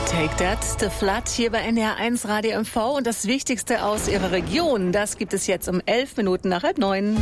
Take That, The Flood hier bei NDR1 Radio MV und das Wichtigste aus Ihrer Region, das gibt es jetzt um 11 Minuten nach 8:30.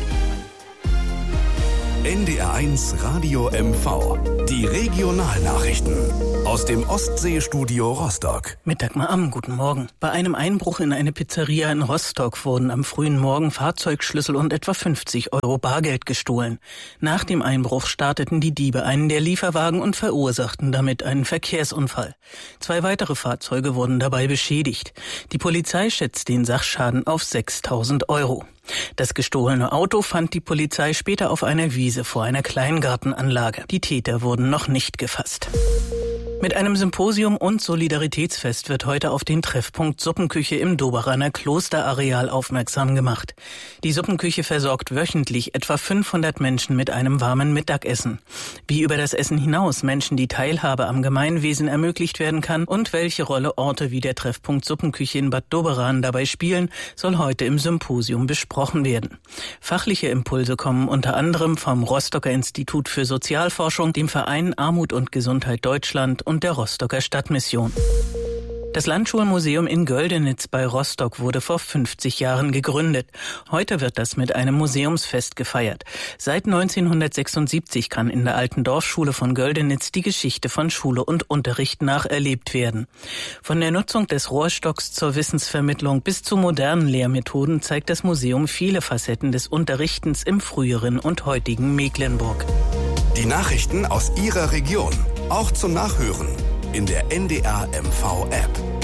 NDR1 Radio MV. Die Regionalnachrichten aus dem Ostseestudio Rostock. Mit Dagmar Amm, guten Morgen. Bei einem Einbruch in eine Pizzeria in Rostock wurden am frühen Morgen Fahrzeugschlüssel und etwa 50 Euro Bargeld gestohlen. Nach dem Einbruch starteten die Diebe einen der Lieferwagen und verursachten damit einen Verkehrsunfall. 2 weitere Fahrzeuge wurden dabei beschädigt. Die Polizei schätzt den Sachschaden auf 6.000 Euro. Das gestohlene Auto fand die Polizei später auf einer Wiese vor einer Kleingartenanlage. Die Täter wurden noch nicht gefasst. Mit einem Symposium und Solidaritätsfest wird heute auf den Treffpunkt Suppenküche im Doberaner Klosterareal aufmerksam gemacht. Die Suppenküche versorgt wöchentlich etwa 500 Menschen mit einem warmen Mittagessen. Wie über das Essen hinaus Menschen die Teilhabe am Gemeinwesen ermöglicht werden kann und welche Rolle Orte wie der Treffpunkt Suppenküche in Bad Doberan dabei spielen, soll heute im Symposium besprochen werden. Fachliche Impulse kommen unter anderem vom Rostocker Institut für Sozialforschung, dem Verein Armut und Gesundheit Deutschland und der Rostocker Stadtmission. Das Landschulmuseum in Göldenitz bei Rostock wurde vor 50 Jahren gegründet. Heute wird das mit einem Museumsfest gefeiert. Seit 1976 kann in der alten Dorfschule von Göldenitz die Geschichte von Schule und Unterricht nacherlebt werden. Von der Nutzung des Rohrstocks zur Wissensvermittlung bis zu modernen Lehrmethoden zeigt das Museum viele Facetten des Unterrichtens im früheren und heutigen Mecklenburg. Die Nachrichten aus Ihrer Region, auch zum Nachhören in der NDR MV App.